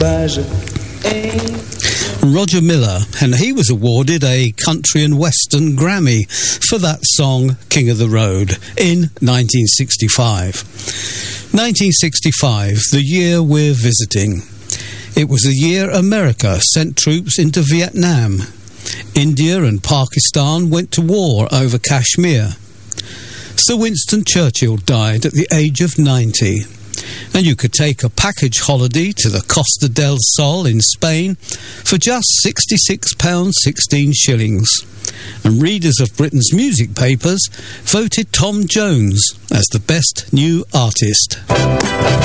Roger Miller, and he was awarded a country and western Grammy for that song King of the Road in 1965. 1965, the year we're visiting. It was the year America sent troops into Vietnam. India and Pakistan went to war over Kashmir. Sir Winston Churchill died at the age of 90. And you could take a package holiday to the Costa del Sol in Spain for just £66.16. And readers of Britain's music papers voted Tom Jones as the best new artist.